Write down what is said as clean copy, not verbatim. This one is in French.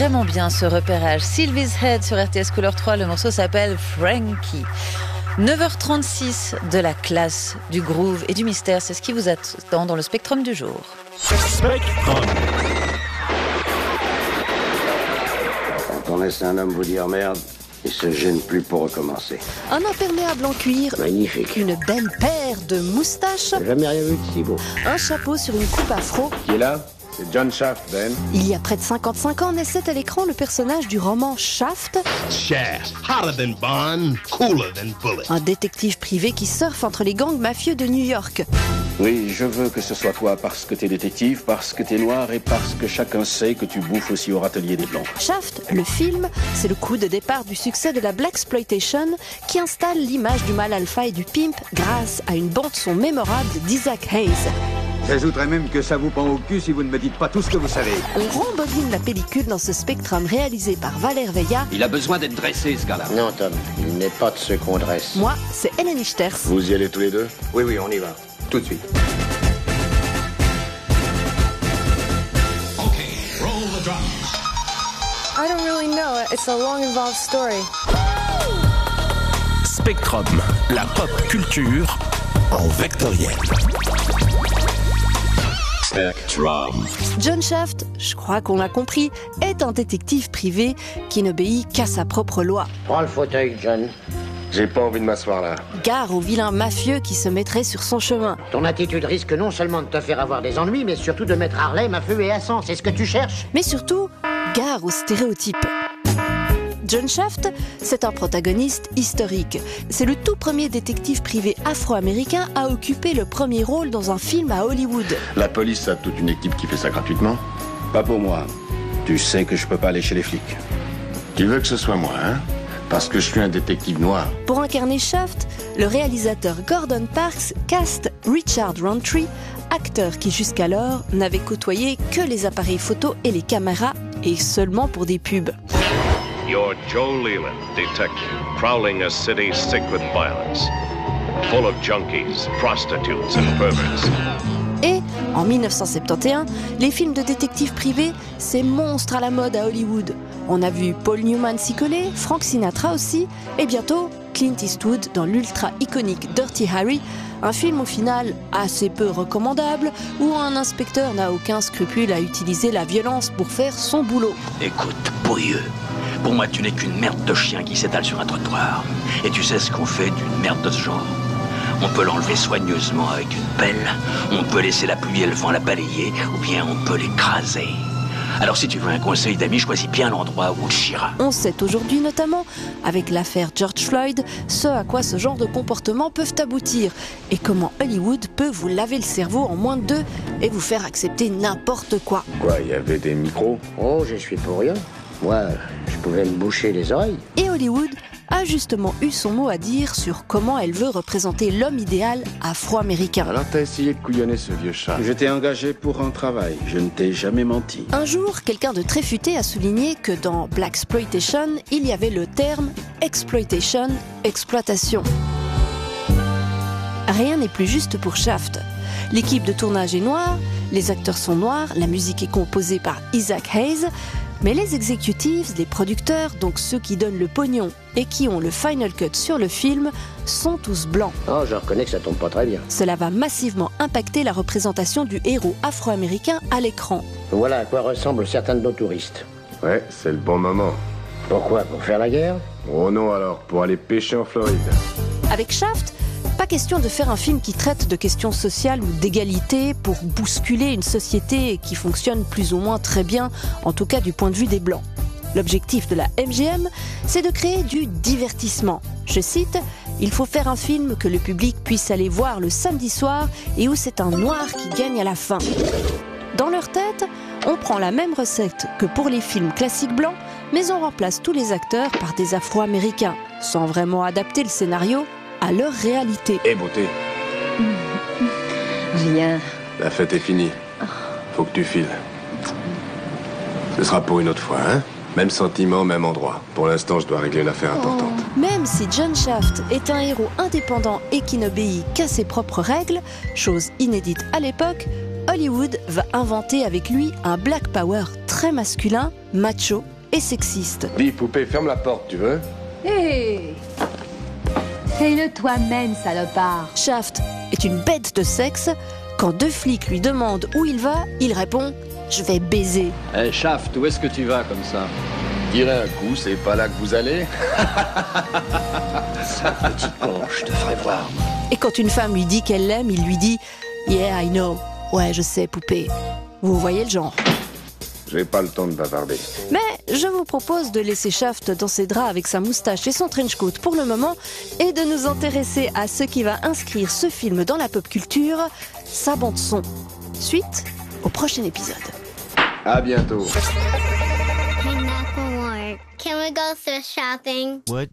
Vraiment bien ce repérage. Sylvie's Head sur RTS Couleur 3, le morceau s'appelle Frankie. 9h36 de la classe, du groove et du mystère, c'est ce qui vous attend dans le Spectrum du jour. Spectrum. Quand on laisse un homme vous dire merde, il se gêne plus pour recommencer. Un imperméable en cuir, Magnifique. une belle paire de moustaches, J'ai jamais rien vu de si beau. un chapeau sur une coupe afro. Qui est là? C'est John Shaft, Ben. Il y a près de 55 ans naissait à l'écran le personnage du roman Shaft, Shaft. Hotter than Bond, cooler than Bullet. un détective privé qui surfe entre les gangs mafieux de New York. Oui, je veux que ce soit toi parce que t'es détective, parce que t'es noir et parce que chacun sait que tu bouffes aussi au râtelier des Blancs. Shaft, le film, c'est le coup de départ du succès de la Blaxploitation qui installe l'image du mâle alpha et du pimp grâce à une bande-son mémorable d'Isaac Hayes. J'ajouterais même que ça vous pend au cul si vous ne me dites pas tout ce que vous savez. On rembobine la pellicule dans ce Spectrum réalisé par Valère Veilla. Il a besoin d'être dressé, ce gars-là. Non, Tom, il n'est pas de ceux qu'on dresse. Moi, c'est Hélène Ichters. Vous y allez tous les deux? Oui, on y va. Tout de suite. Okay, roll the drums. I don't really know. It's a long, involved story. Spectrum, la pop culture en vectoriel. Spectrum. John Shaft, je crois qu'on l'a compris, est un détective privé qui n'obéit qu'à sa propre loi. Prends le fauteuil, John. J'ai pas envie de m'asseoir là. Gare aux vilains mafieux qui se mettraient sur son chemin. Ton attitude risque non seulement de te faire avoir des ennuis, mais surtout de mettre Harlem à feu et à sang. C'est ce que tu cherches? Mais surtout, gare aux stéréotypes. John Shaft, c'est un protagoniste historique. C'est le tout premier détective privé afro-américain à occuper le premier rôle dans un film à Hollywood. La police a toute une équipe qui fait ça gratuitement? Pas pour moi. Tu sais que je peux pas aller chez les flics. Tu veux que ce soit moi, hein? Parce que je suis un détective noir. Pour incarner Shaft, le réalisateur Gordon Parks caste Richard Roundtree, acteur qui jusqu'alors n'avait côtoyé que les appareils photo et les caméras, et seulement pour des pubs. You're Joe Leland, detective, prowling a city sick with violence, full of junkies, prostitutes and perverts. Et, en 1971, les films de détectives privés, c'est monstre à la mode à Hollywood. On a vu Paul Newman s'y coller, Frank Sinatra aussi, et bientôt Clint Eastwood dans l'ultra iconique Dirty Harry, un film au final assez peu recommandable, où un inspecteur n'a aucun scrupule à utiliser la violence pour faire son boulot. Écoute, pourrieux. Pour moi, tu n'es qu'une merde de chien qui s'étale sur un trottoir. Et tu sais ce qu'on fait d'une merde de ce genre? On peut l'enlever soigneusement avec une pelle, on peut laisser la pluie et le vent la balayer, ou bien on peut l'écraser. Alors si tu veux un conseil d'ami, choisis bien l'endroit où on le chira. On sait aujourd'hui notamment, avec l'affaire George Floyd, ce à quoi ce genre de comportements peuvent aboutir, et comment Hollywood peut vous laver le cerveau en moins de 2 et vous faire accepter n'importe quoi. Quoi, il y avait des micros? Oh, je suis pour rien. Moi, je pouvais me boucher les oreilles. Et Hollywood a justement eu son mot à dire sur comment elle veut représenter l'homme idéal afro-américain. Alors t'as essayé de couillonner ce vieux chat. Je t'ai engagé pour un travail, je ne t'ai jamais menti. Un jour, quelqu'un de très futé a souligné que dans Blaxploitation, il y avait le terme exploitation, exploitation. Rien n'est plus juste pour Shaft. L'équipe de tournage est noire, les acteurs sont noirs, la musique est composée par Isaac Hayes, mais les executives, les producteurs, donc ceux qui donnent le pognon et qui ont le final cut sur le film, sont tous blancs. Oh, je reconnais que ça tombe pas très bien. Cela va massivement impacter la représentation du héros afro-américain à l'écran. Voilà à quoi ressemblent certains de nos touristes. Ouais, c'est le bon moment. Pourquoi? Pour faire la guerre? Oh non alors, pour aller pêcher en Floride. Avec Shaft, pas question de faire un film qui traite de questions sociales ou d'égalité pour bousculer une société qui fonctionne plus ou moins très bien, en tout cas du point de vue des Blancs. L'objectif de la MGM, c'est de créer du divertissement. Je cite, « Il faut faire un film que le public puisse aller voir le samedi soir et où c'est un noir qui gagne à la fin. » Dans leur tête, on prend la même recette que pour les films classiques blancs, mais on remplace tous les acteurs par des Afro-Américains, sans vraiment adapter le scénario à leur réalité. Eh beauté. Rien. La fête est finie. Faut que tu files. Ce sera pour une autre fois, hein? Même sentiment, même endroit. Pour l'instant, je dois régler une affaire importante. Même si John Shaft est un héros indépendant et qui n'obéit qu'à ses propres règles, chose inédite à l'époque, Hollywood va inventer avec lui un Black Power très masculin, macho et sexiste. Dis, poupée, ferme la porte, tu veux? Hé! Fais-le toi-même, salopard. Shaft est une bête de sexe. Quand 2 flics lui demandent où il va, il répond « Je vais baiser ». Hey Shaft, où est-ce que tu vas comme ça? Tirez un coup, c'est pas là que vous allez. Sale petit con, je te ferai voir. Et quand une femme lui dit qu'elle l'aime, il lui dit « Yeah, I know ». Ouais, je sais, poupée. Vous voyez le genre. J'ai pas le temps de bavarder. Mais je vous propose de laisser Shaft dans ses draps avec sa moustache et son trench coat pour le moment et de nous intéresser à ce qui va inscrire ce film dans la pop culture, sa bande-son. Suite au prochain épisode. À bientôt. Hey, Macklemore, can we go thrift shopping? What?